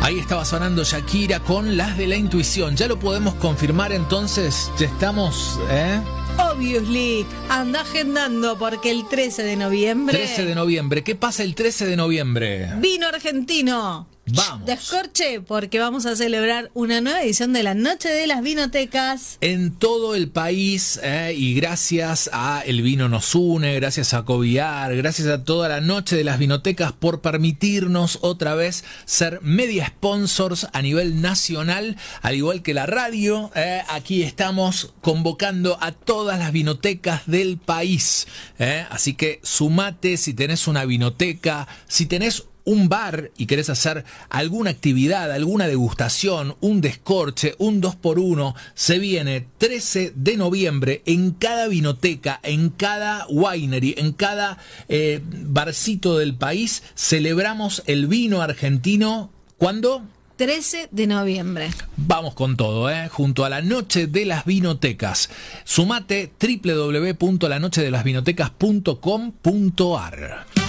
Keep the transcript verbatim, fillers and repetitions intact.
Ahí estaba sonando Shakira con Las de la Intuición. ¿Ya lo podemos confirmar entonces? ¿Ya estamos, eh? Obviously, anda agendando porque el trece de noviembre... trece de noviembre. ¿Qué pasa el trece de noviembre? Vino argentino. Vamos. Descorche, porque vamos a celebrar una nueva edición de la Noche de las Vinotecas. En todo el país, eh, y gracias a El Vino Nos Une, gracias a Coviar, gracias a toda la Noche de las Vinotecas por permitirnos otra vez ser media sponsors a nivel nacional, al igual que la radio. Eh, aquí estamos convocando a todas las vinotecas del país. Eh, así que sumate si tenés una vinoteca, si tenés un bar y querés hacer alguna actividad, alguna degustación, un descorche, un dos por uno, se viene trece de noviembre en cada vinoteca, en cada winery, en cada eh, barcito del país. Celebramos el vino argentino. ¿Cuándo? trece de noviembre. Vamos con todo, ¿eh? Junto a la Noche de las Vinotecas. Sumate doble u doble u doble u punto la noche de las vinotecas punto com punto ar.